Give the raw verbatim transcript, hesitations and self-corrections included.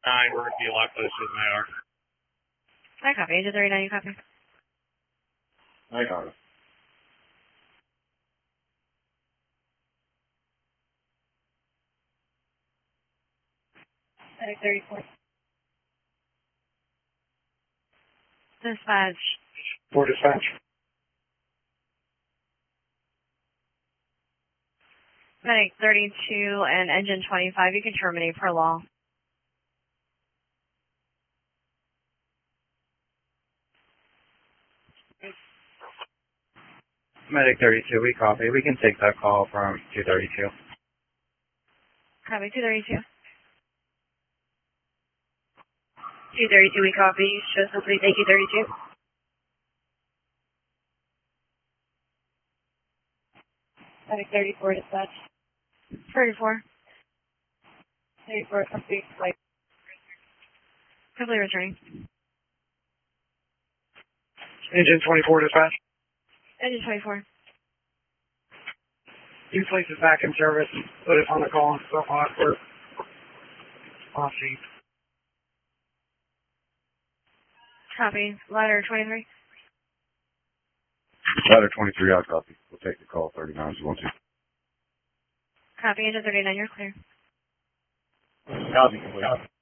nine, we're going to be locked close with my R. I copy. Agent thirty-nine, you copy? I got it. Medic thirty-four. Dispatch. For dispatch. Medic thirty-two and engine twenty-five, you can terminate per law. Medic thirty-two, we copy. We can take that call from two thirty-two. Copy, two thirty-two. two thirty-two, we copy. Show somebody, thank you, thirty-two. Medic thirty-four, dispatch. thirty-four. thirty-four, complete flight. Complete returning. Engine twenty-four, dispatch. Engine twenty-four. You place us back in service. Put us on the call. So awkward. Off sheet. Copy. Ladder twenty-three. Ladder twenty-three, I'll copy. We'll take the call thirty-nine if you want to. Copy. Engine thirty-nine, you're clear. Copy. Copy.